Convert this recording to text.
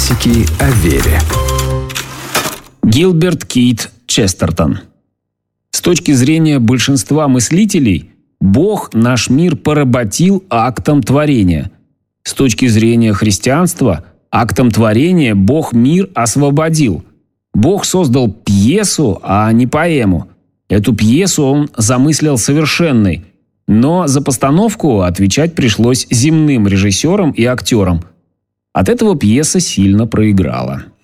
Классики о вере. Гилберт Кейт Честертон. С точки зрения большинства мыслителей, Бог наш мир поработил актом творения. С точки зрения христианства, актом творения Бог мир освободил. Бог создал пьесу, а не поэму. Эту пьесу он замыслил совершенной, но за постановку отвечать пришлось земным режиссерам и актерам. От этого пьеса сильно проиграла.